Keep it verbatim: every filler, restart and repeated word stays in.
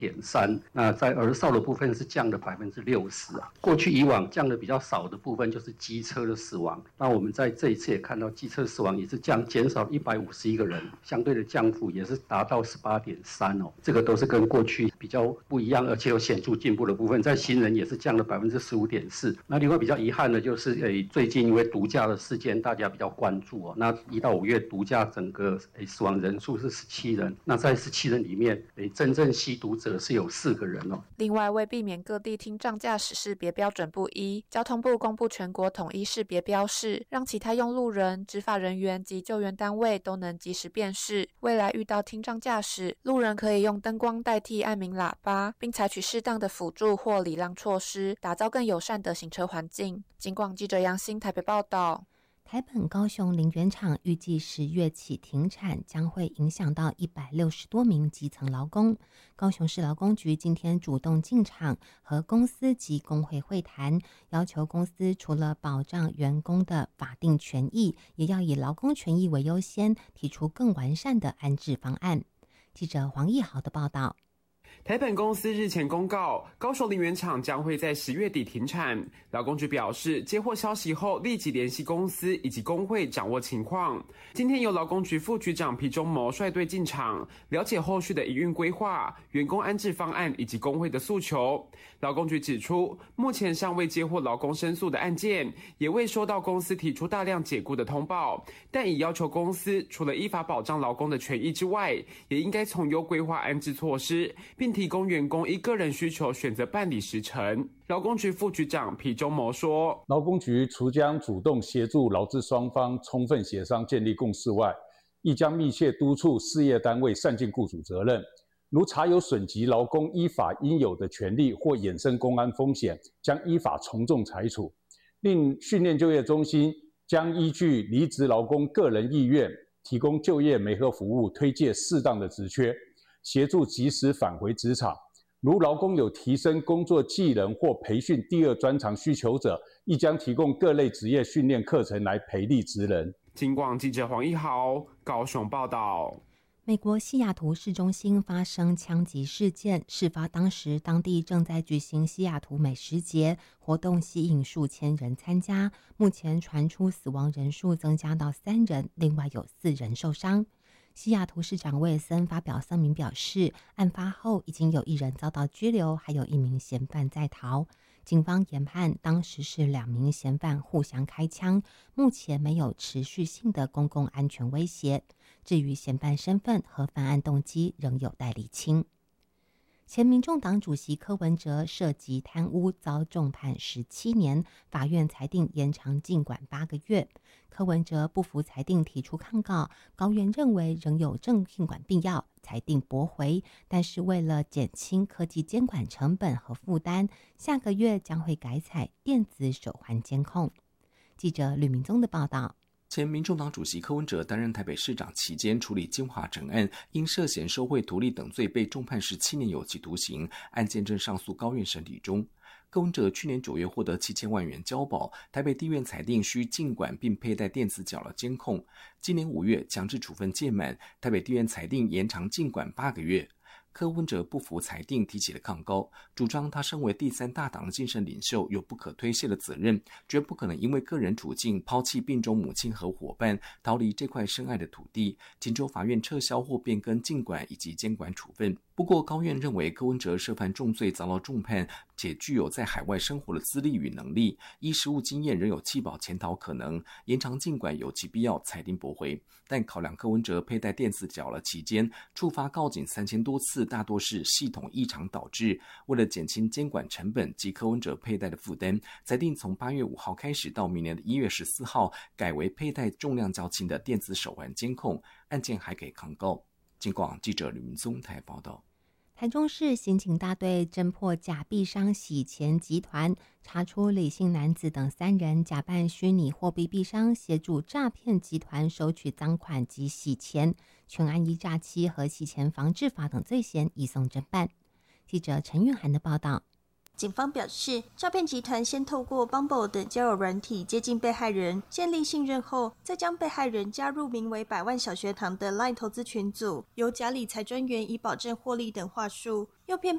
点三，那在儿少的部分是降了百分之六十啊。过去以往降的比较少的部分就是机车的死亡，那我们在这一次也看到机车死亡也是降减少一百五十一个人，相对的降幅也是达到十八点三哦。这个都是跟过去比较不一样，而且有显著进步的部分。在行人也是降了百分之十五点四。那另外比较遗憾的就是，诶，最近因为毒驾的事件大家比较关注哦。那一到五月毒驾整个诶死亡人数是十七人，那在十七人里面，诶真正吸毒者是有四个人哦。 另外，为避免各地听障驾驶识别标准不一，交通部公布全国统一识别标示，让其他用路人、执法人员及救援单位都能及时辨识。未来遇到听障驾驶，路人可以用灯光代替按鸣喇叭，并采取适当的辅助或礼让措施，打造更友善的行车环境。警广记者杨欣台北报道。 台本高雄林园厂预计十月起停产，将会影响到一百六十多名基层劳工。高雄市劳工局今天主动进场，和公司及工会会谈，要求公司除了保障员工的法定权益，也要以劳工权益为优先，提出更完善的安置方案。记者黄义豪的报道。 台本公司日前公告，高雄林园厂将会在十月底停产。劳工局表示，接获消息后立即联系公司以及工会掌握情况。今天由劳工局副局长皮中谋率队进场，了解后续的营运规划、员工安置方案以及工会的诉求。劳工局指出，目前尚未接获劳工申诉的案件，也未收到公司提出大量解雇的通报，但已要求公司除了依法保障劳工的权益之外，也应该从优规划安置措施，并提供员工依个人需求选择办理时程。劳工局副局长皮中谋说， 劳工局除将主动协助劳资双方充分协商建立共识外，亦将密切督促事业单位善尽雇主责任，如查有损及劳工依法应有的权利或衍生公安风险，将依法从重裁处。另训练就业中心将依据离职劳工个人意愿，提供就业媒合服务，推介适当的职缺，协助及时返回职场。如劳工有提升工作技能或培训第二专长需求者，亦将提供各类职业训练课程来培力职人。 警广记者黄一豪高雄报道。 美国西雅图市中心发生枪击事件，事发当时当地正在举行西雅图美食节，活动吸引数千人参加。目前传出死亡人数增加到三人，另外有四人受伤。西雅图市长威尔森发表声明表示，案发后已经有一人遭到拘留，还有一名嫌犯在逃。警方研判当时是两名嫌犯互相开枪，目前没有持续性的公共安全威胁。至于嫌犯身份和犯案动机仍有待厘清。前民众党主席柯文哲涉及贪污遭重判十七年，法院裁定延长禁管八个月。柯文哲不服裁定，提出抗告，高院认为仍有正禁管必要，裁定驳回。但是为了减轻科技监管成本和负担，下个月将会改采电子手环监控。记者吕明宗的报道。 前民众党主席柯文哲担任台北市长期间处理金华整案，因涉嫌收贿图利等罪被重判十七年有期徒刑，案件正上诉高院审理中。柯文哲去年九月获得七千万元交保，台北地院裁定需禁管并佩戴电子脚镣监控。今年五月强制处分届满，台北地院裁定延长禁管八个月。柯文哲不服裁定，提起了抗告，主张他身为第三大党的精神领袖，有不可推卸的责任，绝不可能因为个人处境抛弃病中母亲和伙伴，逃离这块深爱的土地，请求法院撤销或变更禁管以及监管处分。不过高院认为柯文哲涉犯重罪遭到重判，且具有在海外生活的资历与能力，依实务经验仍有弃保潜逃可能，延长禁管有其必要，裁定驳回。但考量柯文哲佩戴电子脚镣期间触发告警三千多次，大多是系统异常导致，为了减轻监管成本及柯文哲佩戴的负担，裁定从八月五号开始到明年的一月十四号改为佩戴重量较轻的电子手环监控，案件还可以抗告。警广记者吕明宗台报道。 台中市刑警大队侦破假币商洗钱集团，查出李姓男子等三人假扮虚拟货币币商，协助诈骗集团收取赃款及洗钱，全案依诈欺和洗钱防治法等罪嫌移送侦办。记者陈韵涵的报道。 警方表示，诈骗集团先透过 Bumble 等交友软体接近被害人，建立信任后，再将被害人加入名为百万小学堂的 LINE 投资群组，由假理财专员以保证获利等话术，诱骗